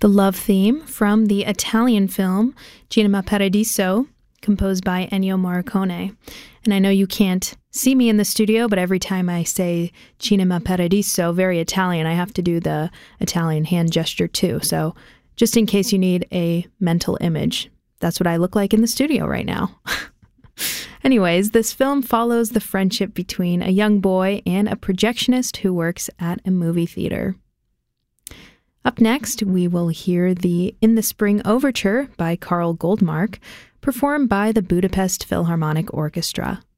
the love theme from the Italian film Cinema Paradiso, composed by Ennio Morricone. And I know you can't see me in the studio, but every time I say Cinema Paradiso, very Italian, I have to do the Italian hand gesture too. So just in case you need a mental image, that's what I look like in the studio right now. Anyways, this film follows the friendship between a young boy and a projectionist who works at a movie theater. Up next, we will hear the In the Spring Overture by Karl Goldmark, performed by the Budapest Philharmonic Orchestra.